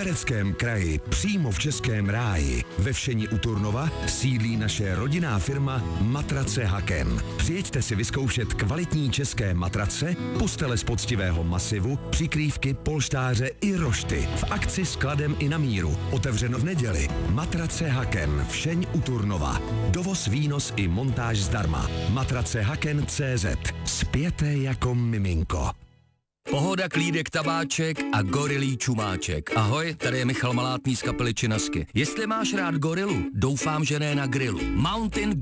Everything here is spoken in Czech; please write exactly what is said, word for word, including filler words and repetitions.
Libereckém kraji, přímo v Českém ráji, ve Všeni u Turnova, sídlí naše rodinná firma Matrace Haken. Přijeďte si vyzkoušet kvalitní české matrace, postele z poctivého masivu, přikrývky, polštáře i rošty. V akci s kladem i na míru. Otevřeno v neděli. Matrace Haken, Všeň u Turnova. Dovoz, výnos i montáž zdarma. Matrace Haken tečka cé zet. Spěte jako miminko. Pohoda, klídek, tabáček a gorilí čumáček. Ahoj, tady je Michal Malátný z kapely Činasky. Jestli máš rád gorilu, doufám, že ne na grilu. Mountain